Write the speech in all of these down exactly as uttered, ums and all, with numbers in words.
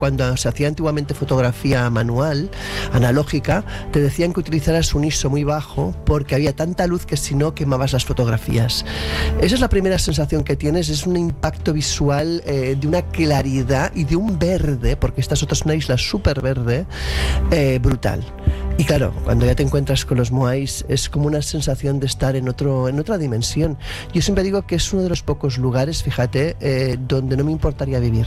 cuando se hacía antiguamente fotografía manual, analógica, te decían que utilizaras un I S O muy bajo porque había tanta luz que si no quemabas las fotografías. Esa es la primera sensación que tienes, es un impacto visual eh, de una claridad y de un verde, porque esta es una isla súper verde, eh, brutal. Y claro, cuando ya te encuentras con los Moais es como una sensación de estar en, otro, en otra dimensión. Yo siempre digo que es uno de los pocos lugares, fíjate, eh, donde no me importaría vivir.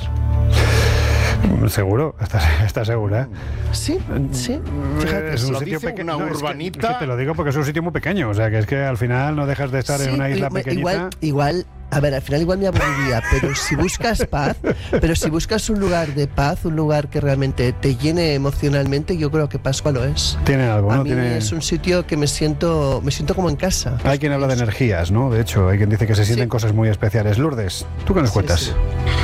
¿Seguro? ¿Estás, estás segura? Sí, sí. Fíjate, es un lo sitio dice pequeño. una No, urbanita. Es que, es que te lo digo porque es un sitio muy pequeño. O sea, que es que al final no dejas de estar sí, en una isla pequeñita. Igual, igual, a ver, al final igual me aburriría, pero si buscas paz, pero si buscas un lugar de paz, un lugar que realmente te llene emocionalmente, yo creo que Pascua lo es. Tiene algo, a ¿no? mí Tiene... es un sitio que me siento, me siento como en casa. Hay quien habla de energías, ¿no? De hecho, hay quien dice que se sienten sí. cosas muy especiales. Lourdes, ¿tú qué nos Sí, cuentas? sí.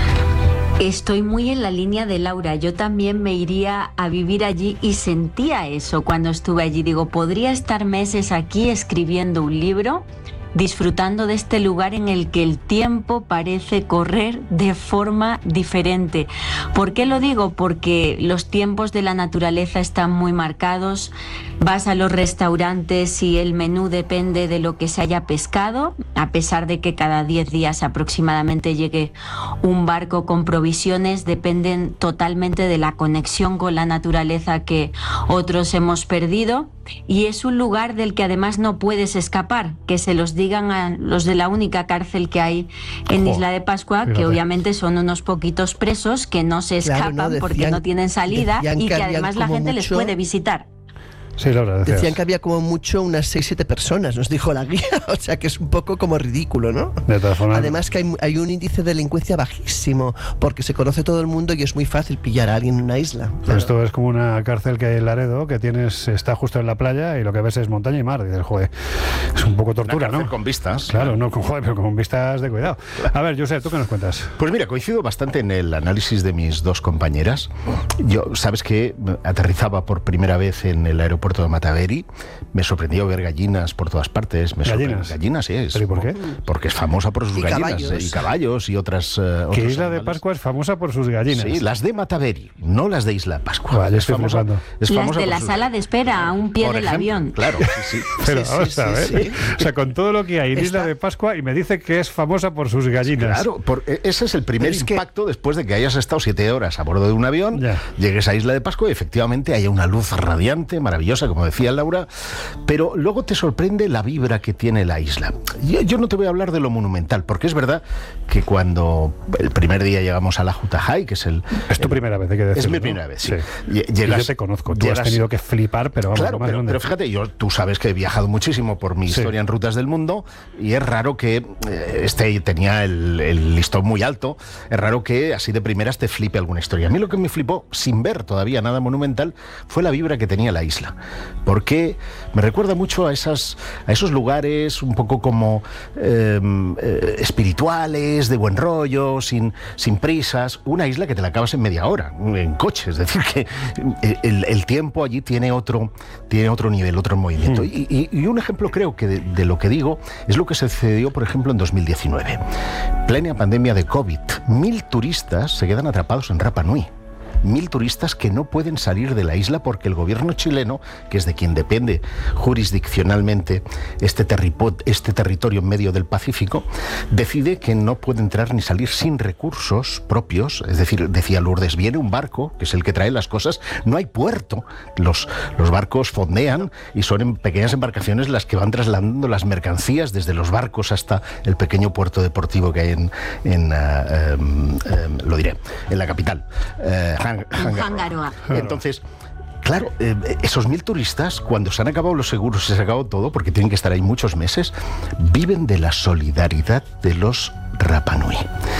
Estoy muy en la línea de Laura. Yo también me iría a vivir allí y sentía eso cuando estuve allí. Digo, podría estar meses aquí escribiendo un libro, disfrutando de este lugar en el que el tiempo parece correr de forma diferente. ¿Por qué lo digo? Porque los tiempos de la naturaleza están muy marcados. Vas a los restaurantes y el menú depende de lo que se haya pescado, a pesar de que cada diez días aproximadamente llegue un barco con provisiones, dependen totalmente de la conexión con la naturaleza que otros hemos perdido. Y es un lugar del que además no puedes escapar, que se los digan a los de la única cárcel que hay en Ojo, Isla de Pascua, fíjate. que obviamente son unos poquitos presos que no se escapan, Claro, no, decían- porque no tienen salida decían y que que habían además la como gente les mucho- puede visitar. Sí, Laura, decías. Decían que había como mucho unas seis siete personas, nos dijo la guía, o sea que es un poco como ridículo, ¿no? De todas formas... Además que hay, hay un índice de delincuencia bajísimo, porque se conoce todo el mundo y es muy fácil pillar a alguien en una isla. Pues esto es como una cárcel que hay en Laredo, que tienes, está justo en la playa y lo que ves es montaña y mar. Dices, joder, es un poco tortura, Una cárcel ¿no? con vistas. Claro, no con joder, pero con vistas de cuidado. A ver, Josep, ¿tú qué nos cuentas? Pues mira, coincido bastante en el análisis de mis dos compañeras. Yo, sabes que aterrizaba por primera vez en el aeropuerto de Mataveri. Me sorprendió ver gallinas por todas partes. Me ¿Gallinas? Gallinas, sí. Es, ¿Pero y por qué? Porque es famosa por sus Y gallinas caballos. eh, y caballos y otras. eh, Que otros Isla de animales. Pascua es famosa por sus gallinas. Sí, las de Mataveri, no las de Isla de Pascua. Vale, es estoy famosa, flipando. es Las famosa de por la sus- sala de espera, a un pie Por del ejemplo, avión. Claro, sí, sí. Pero Sí, vamos sí, a ver. sí, sí. O sea, con todo lo que hay en Isla Está- de Pascua y me dice que es famosa por sus gallinas. Claro, por- ese es el primer Pero es que- impacto después de que hayas estado siete horas a bordo de un avión, Ya. llegues a Isla de Pascua y efectivamente haya una luz radiante, maravillosa, como decía Laura, pero luego te sorprende la vibra que tiene la isla. Yo, yo no te voy a hablar de lo monumental, porque es verdad que cuando el primer día llegamos a la Jutajay, que es el... Es tu el- primera vez, hay que decirlo. Es mi ¿no? primera vez, sí. Y- Lle- y llegas- yo te conozco, tú has llegas- tenido que flipar, pero vamos, Claro, lo más pero, grande. pero fíjate, yo, tú sabes que he viajado muchísimo por mi Sí. historia en rutas del mundo y es raro que eh, este tenía el, el listón muy alto, es raro que así de primeras te flipe alguna historia. A mí lo que me flipó, sin ver todavía nada monumental, fue la vibra que tenía la isla, porque me recuerda mucho a, esas, a esos lugares un poco como eh, eh, espirituales, de buen rollo, sin, sin prisas, una isla que te la acabas en media hora, en coche, es decir, que el, el tiempo allí tiene otro, tiene otro nivel, otro movimiento. Mm. Y, y- y un ejemplo creo que de, de lo que digo es lo que sucedió, por ejemplo, en dos mil diecinueve. Plena pandemia de COVID, mil turistas se quedan atrapados en Rapa Nui. Mil turistas que no pueden salir de la isla porque el gobierno chileno, que es de quien depende jurisdiccionalmente este, terripo- este territorio en medio del Pacífico, decide que no puede entrar ni salir sin recursos propios. Es decir, decía Lourdes, viene un barco, que es el que trae las cosas, no hay puerto. Los, los barcos fondean y son en pequeñas embarcaciones las que van trasladando las mercancías desde los barcos hasta el pequeño puerto deportivo que hay en, en uh, um, um, lo diré, en la capital. Uh, Han- Hangaroa. Hangaroa. Entonces, claro, eh, esos mil turistas, cuando se han acabado los seguros y se ha acabado todo, porque tienen que estar ahí muchos meses, viven de la solidaridad de los Rapa Nui.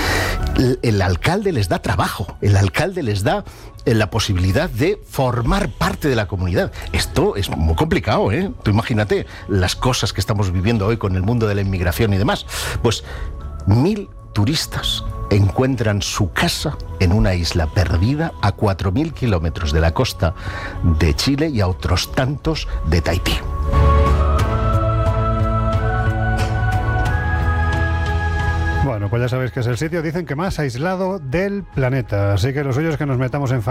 El, el alcalde les da trabajo, el alcalde les da eh, la posibilidad de formar parte de la comunidad. Esto es muy complicado, ¿eh? Tú imagínate las cosas que estamos viviendo hoy con el mundo de la inmigración y demás. Pues mil turistas encuentran su casa en una isla perdida a cuatro mil kilómetros de la costa de Chile y a otros tantos de Tahití. Bueno, pues ya sabéis que es el sitio, dicen que más aislado del planeta. Así que lo suyo es que nos metamos en